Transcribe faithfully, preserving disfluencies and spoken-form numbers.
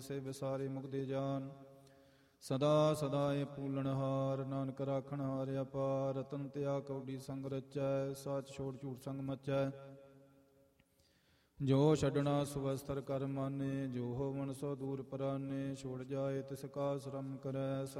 ਸੇ ਵਿਸਾਰੇ ਮੁਕਦੇ ਜਾਨ। ਸਦਾ ਸਦਾਏ ਪੂਲਣਹਾਰ ਨਾਨਕ ਰਾਖਣ ਹਾਰ ਅਪਾਰ। ਰਤਨ ਤਿਆ ਕੌਡੀ ਸੰਗ ਰਚੈ ਸੱਚ ਛੋੜ ਝੂਠ ਸੰਗ ਮਚੈ। ਜੋ ਛੱਡਣਾ ਸੁਵਸਤਰ ਕਰ ਮਾਨੇ ਜੋ ਹੋਵਨ ਸੋ ਦੂਰ ਪਰਾਨੇ। ਛੋੜ ਜਾਏ ਤਿਸ ਕਾ ਸ਼ਰਮ ਕਰੈ